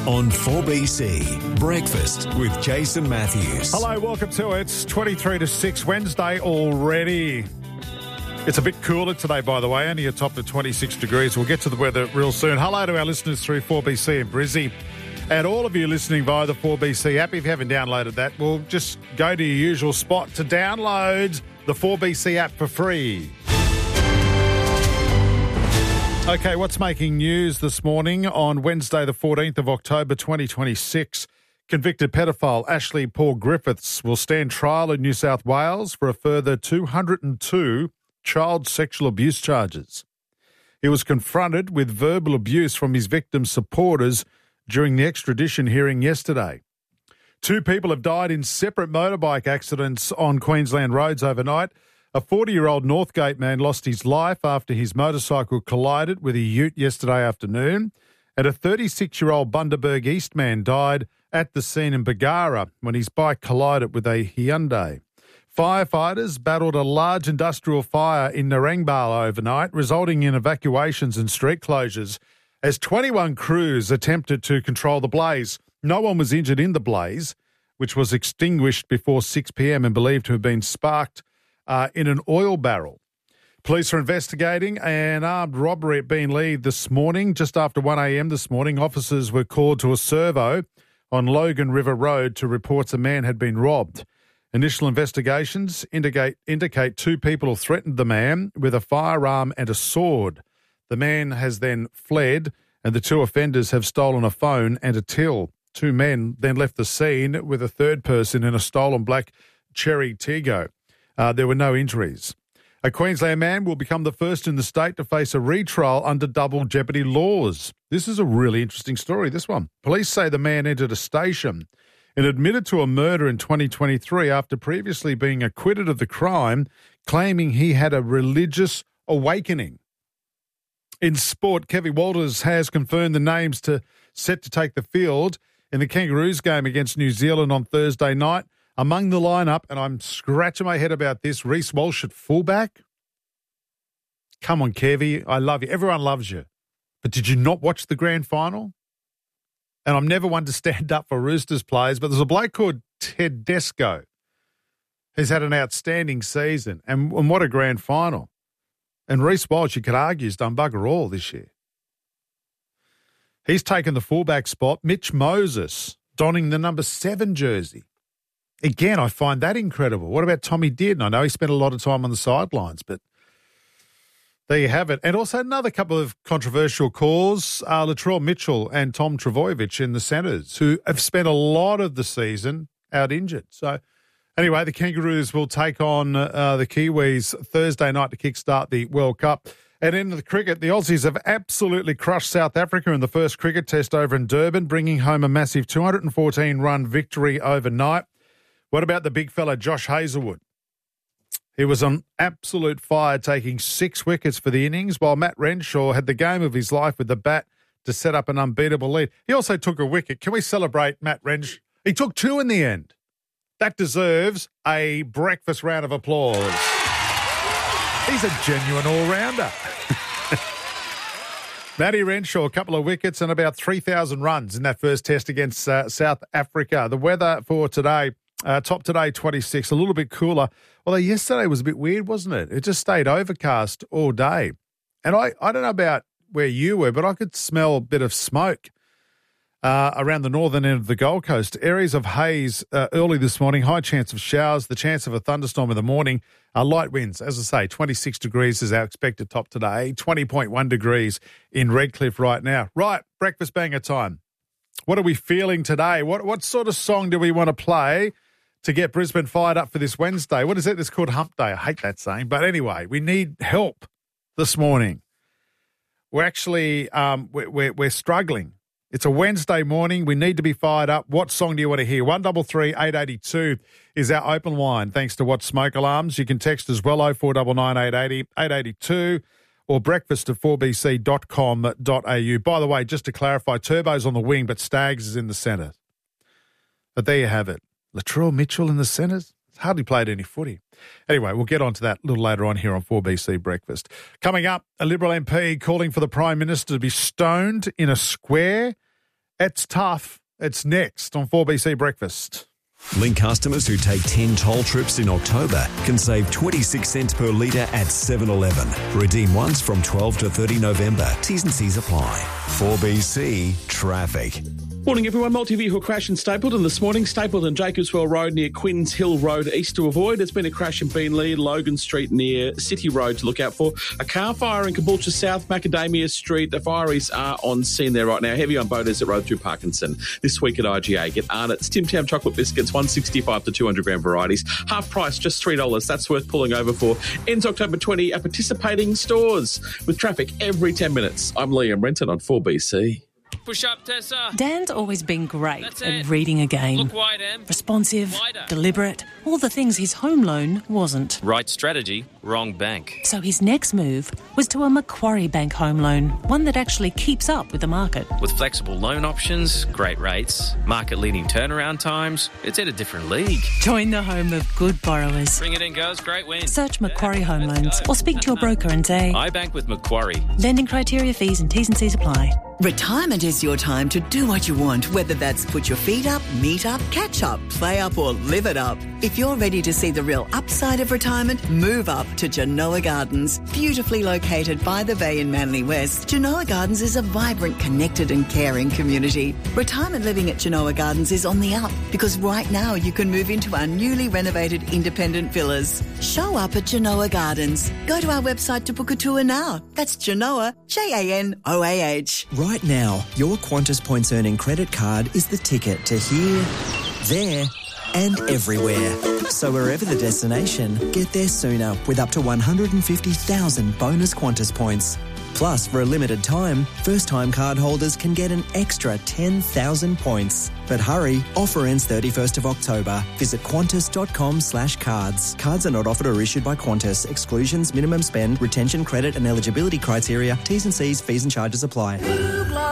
on 4BC. Breakfast with Jason Matthews. Hello, welcome to it. It's 23 to 6 Wednesday already. It's a bit cooler today, by the way, only a top of 26 degrees. We'll get to the weather real soon. Hello to our listeners through 4BC and Brizzy. And all of you listening via the 4BC app, if you haven't downloaded that, well, just go to your usual spot to download the 4BC app for free. Okay, what's making news this morning on Wednesday, the 14th of October, 2026? Convicted pedophile Ashley Paul Griffiths will stand trial in New South Wales for a further 202 child sexual abuse charges. He was confronted with verbal abuse from his victim's supporters during the extradition hearing yesterday. 2 people have died in separate motorbike accidents on Queensland roads overnight. A 40-year-old Northgate man lost his life after his motorcycle collided with a ute yesterday afternoon, and a 36-year-old Bundaberg East man died at the scene in Bargara when his bike collided with a Hyundai. Firefighters battled a large industrial fire in Narangba overnight, resulting in evacuations and street closures as 21 crews attempted to control the blaze. No one was injured in the blaze, which was extinguished before 6 p.m. and believed to have been sparked in an oil barrel. Police are investigating an armed robbery at Beenleigh this morning. Just after 1 a.m. this morning, officers were called to a servo on Logan River Road to reports a man had been robbed. Initial investigations indicate 2 people threatened the man with a firearm and a sword. The man has then fled, and the 2 offenders have stolen a phone and a till. 2 men then left the scene with a third person in a stolen black Cherry Tiggo. There were no injuries. A Queensland man will become the first in the state to face a retrial under double jeopardy laws. This is a really interesting story, this one. Police say the man entered a station and admitted to a murder in 2023 after previously being acquitted of the crime, claiming he had a religious awakening. In sport, Kevin Walters has confirmed the names set to take the field in the Kangaroos game against New Zealand on Thursday night. Among the lineup, and I'm scratching my head about this, Reece Walsh at fullback. Come on, Kevy, I love you. Everyone loves you. But did you not watch the grand final? And I'm never one to stand up for Roosters players, but there's a bloke called Tedesco who's had an outstanding season. And what a grand final. And Reece Walsh, you could argue, has done bugger all this year. He's taken the fullback spot. Mitch Moses donning the number 7 jersey. Again, I find that incredible. What about Tommy Dearden? I know he spent a lot of time on the sidelines, but there you have it. And also another couple of controversial calls, Latrell Mitchell and Tom Trbojevic in the centres, who have spent a lot of the season out injured. So anyway, the Kangaroos will take on the Kiwis Thursday night to kickstart the World Cup. And in the cricket, the Aussies have absolutely crushed South Africa in the first cricket test over in Durban, bringing home a massive 214-run victory overnight. What about the big fella, Josh Hazlewood? He was on absolute fire, taking 6 wickets for the innings, while Matt Renshaw had the game of his life with the bat to set up an unbeatable lead. He also took a wicket. Can we celebrate Matt Renshaw? He took 2 in the end. That deserves a breakfast round of applause. He's a genuine all-rounder. Matty Renshaw, a couple of wickets and about 3,000 runs in that first test against South Africa. The weather for today... top today, 26, a little bit cooler. Although yesterday was a bit weird, wasn't it? It just stayed overcast all day. And I don't know about where you were, but I could smell a bit of smoke around the northern end of the Gold Coast. Areas of haze early this morning, high chance of showers, the chance of a thunderstorm in the morning, light winds. As I say, 26 degrees is our expected top today, 20.1 degrees in Redcliffe right now. Right, breakfast banger time. What are we feeling today? What sort of song do we want to play to get Brisbane fired up for this Wednesday? What is it? It's called Hump Day. I hate that saying. But anyway, we need help this morning. We're actually, we're struggling. It's a Wednesday morning. We need to be fired up. What song do you want to hear? 1333 882 is our open line, thanks to What Smoke Alarms. You can text as well, 0499 880 882 or breakfast@4bc.com.au. By the way, just to clarify, Turbo's on the wing, but Staggs is in the centre. But there you have it. Latrell Mitchell in the centres? Hardly played any footy. Anyway, we'll get on to that a little later on here on 4BC Breakfast. Coming up, a Liberal MP calling for the Prime Minister to be stoned in a square It's tough. It's next on 4BC Breakfast. Link customers who take 10 toll trips in October can save 26 cents per litre at 7-Eleven. Redeem once from 12 to 30 November. T's and C's apply. 4BC Traffic. Morning everyone, multi-vehicle crash in Stapleton this morning. Stapleton Jacobswell Road near Quinns Hill Road east to avoid. There's been a crash in Beenleigh, Logan Street near City Road to look out for. A car fire in Caboolture South, Macadamia Street. The fireys are on scene there right now. Heavy on Bow Desert Road through Parkinson. This week at IGA, get Arnott's Tim Tam chocolate biscuits, 165 to 200 gram varieties. Half price, just $3. That's worth pulling over for. Ends October 20 at participating stores with traffic every 10 minutes. I'm Liam Renton on 4BC. Push up, Tessa. Dan's always been great at reading a game. Look wide, Em. Responsive, Wider. deliberate, all the things his home loan wasn't. Right strategy, wrong bank. So his next move was to a Macquarie Bank home loan, one that actually keeps up with the market. With flexible loan options, great rates, market-leading turnaround times, it's at a different league. Join the home of good borrowers. Bring it in, girls. Great win. Search Macquarie Home Loans or speak to your broker and say, I bank with Macquarie. lending criteria, fees and T's and C's apply. Retirement is your time to do what you want, whether that's put your feet up, meet up, catch up, play up or live it up. If you're ready to see the real upside of retirement, move up to Genoa Gardens. Beautifully located by the bay in Manly West, Genoa Gardens is a vibrant, connected and caring community. Retirement living at Genoa Gardens is on the up because right now you can move into our newly renovated independent villas. Show up at Genoa Gardens. Go to our website to book a tour now. That's Genoa, Janoah. Right now, your Qantas Points Earning credit card is the ticket to here, there and everywhere. So wherever the destination, get there sooner with up to 150,000 bonus Qantas points. Plus, for a limited time, first-time card holders can get an extra 10,000 points. But hurry, offer ends 31st of October. Visit qantas.com/cards. Cards are not offered or issued by Qantas. Exclusions, minimum spend, retention credit and eligibility criteria, T's and C's, fees and charges apply.